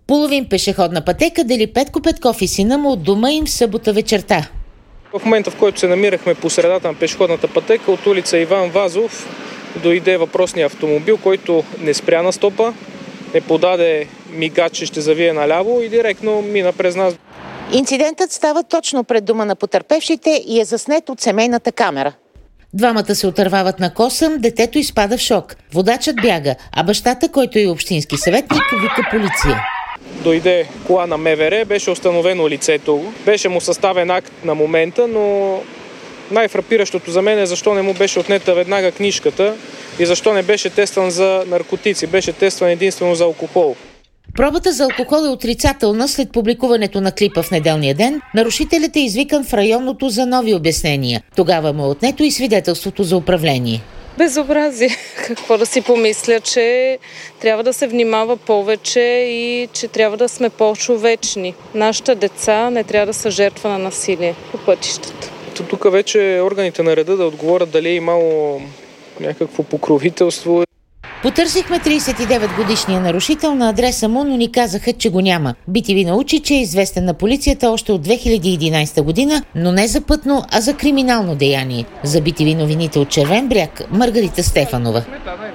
Половин пешеходна пътека дели Петко Петков и сина му от дома им в събота вечерта. В момента, в който се намирахме по средата на пешеходната пътека, от улица Иван Вазов дойде въпросния автомобил, който не спря на стопа, не подаде мигач, че ще завие наляво и директно мина през нас. Инцидентът става точно пред дома на потърпевшите и е заснет от семейната камера. Двамата се отървават на косъм, детето изпада в шок. Водачът бяга, а бащата, който е общински съветник, вика полиция. Дойде кола на МВР, беше установено лицето. Беше му съставен акт на момента, но най-фрапиращото за мен е защо не му беше отнета веднага книжката и защо не беше тестван за наркотици, беше тестван единствено за алкохол. Пробата за алкохол е отрицателна след публикуването на клипа в неделния ден. Нарушителят е извикан в районното за нови обяснения. Тогава му е отнето и свидетелството за управление. Безобразие. Какво да си помисля, че трябва да се внимава повече и че трябва да сме по-човечни. Нашите деца не трябва да са жертва на насилие по пътищата. Тук вече органите на реда да отговорят дали е имало някакво покровителство. Потърсихме 39-годишния нарушител на адреса му, но ни казаха, че го няма. BTV научи, че е известен на полицията още от 2011 година, но не за пътно, а за криминално деяние. За BTV новините от Червен бряг, Маргарита Стефанова.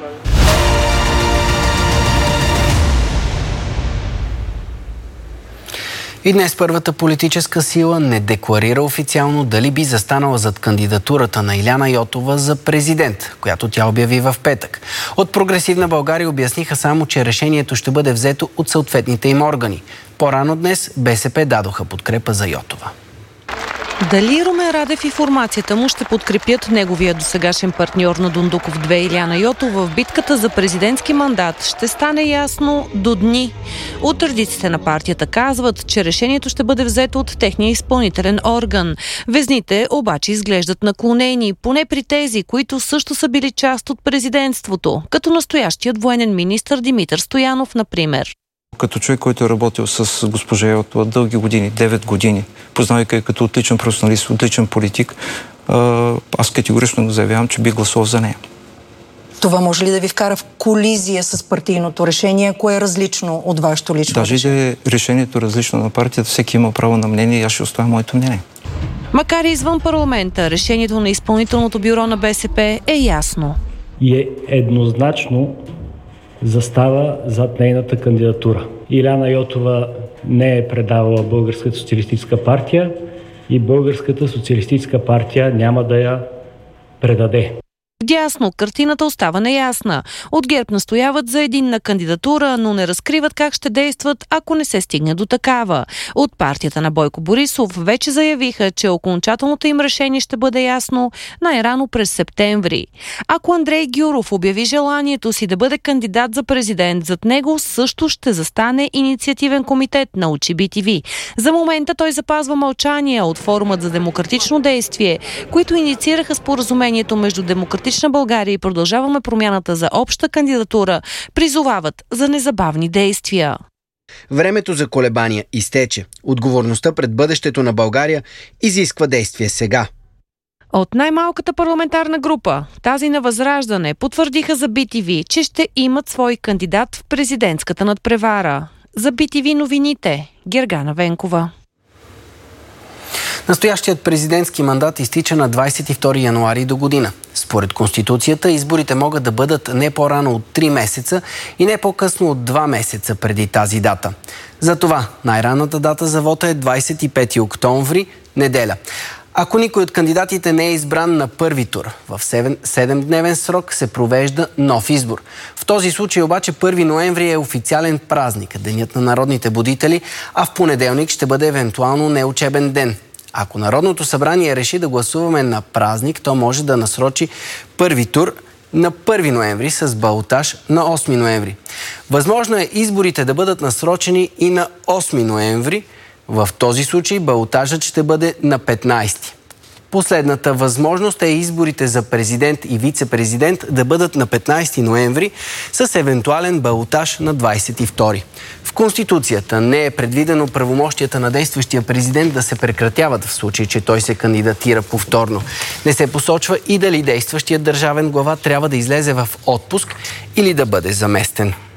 И днес първата политическа сила не декларира официално дали би застанала зад кандидатурата на Иляна Йотова за президент, която тя обяви в петък. От Прогресивна България обясниха само, че решението ще бъде взето от съответните им органи. По-рано днес БСП дадоха подкрепа за Йотова. Дали Румен Радев и формацията му ще подкрепят неговия досегашен партньор на Дондуков 2 Иляна Йотова в битката за президентски мандат, ще стане ясно до дни. От редиците на партията казват, че решението ще бъде взето от техния изпълнителен орган. Везните обаче изглеждат наклонени, поне при тези, които също са били част от президентството, като настоящият военен министър Димитър Стоянов, например. Като човек, който е работил с госпожа Йотова дълги години, 9 години, познавайки като отличен професионалист, отличен политик, аз категорично го заявявам, че би гласувал за нея. Това може ли да ви вкара в колизия с партийното решение, кое е различно от вашето лично решение? Даже да е решението различно на партията, всеки има право на мнение и аз ще оставя моето мнение. Макар и извън парламента, решението на изпълнителното бюро на БСП е ясно. И е еднозначно застава зад нейната кандидатура. Иляна Йотова не е предавала Българската социалистическа партия и Българската социалистическа партия няма да я предаде. Дясно, картината остава неясна. От ГЕРБ настояват за единна кандидатура, но не разкриват как ще действат, ако не се стигне до такава. От партията на Бойко Борисов вече заявиха, че окончателното им решение ще бъде ясно най-рано през септември. Ако Андрей Гюров обяви желанието си да бъде кандидат за президент, зад него също ще застане инициативен комитет, научи BTV. За момента той запазва мълчание от Форумът за демократично действие, които инициираха споразумението между Демократична България и Продължаваме промяната за обща кандидатура, призовават за незабавни действия. Времето за колебания изтече. Отговорността пред бъдещето на България изисква действие сега. От най-малката парламентарна група, тази на Възраждане, потвърдиха за BTV, че ще имат свой кандидат в президентската надпревара. За BTV новините, Гергана Венкова. Настоящият президентски мандат изтича на 22 януари до година. Според Конституцията, изборите могат да бъдат не по-рано от 3 месеца и не по-късно от 2 месеца преди тази дата. Затова най-ранната дата за вота е 25 октомври, неделя. Ако никой от кандидатите не е избран на първи тур, в 7-дневен срок се провежда нов избор. В този случай обаче 1 ноември е официален празник, денят на народните будители, а в понеделник ще бъде евентуално неучебен ден. Ако Народното събрание реши да гласуваме на празник, то може да насрочи първи тур на 1 ноември с балотаж на 8 ноември. Възможно е изборите да бъдат насрочени и на 8 ноември. В този случай балотажът ще бъде на 15. Последната възможност е изборите за президент и вице-президент да бъдат на 15 ноември с евентуален балотаж на 22. В Конституцията не е предвидено правомощията на действащия президент да се прекратяват в случай, че той се кандидатира повторно. Не се посочва и дали действащият държавен глава трябва да излезе в отпуск или да бъде заместен.